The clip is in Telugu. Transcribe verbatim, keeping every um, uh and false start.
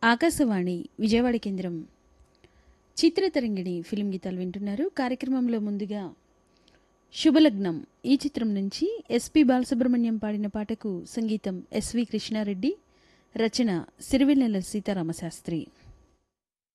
ఆకాశవాణి విజయవాడ కేంద్రం చిత్రతరంగిణి ఫిలిం గీతాలు వింటున్నారు. కార్యక్రమంలో ముందుగా శుభలగ్నం ఈ చిత్రం నుంచి ఎస్పి బాలసుబ్రహ్మణ్యం పాడిన పాటకు సంగీతం ఎస్వి కృష్ణారెడ్డి, రచన సిరివెన్నెల సీతారామశాస్త్రి.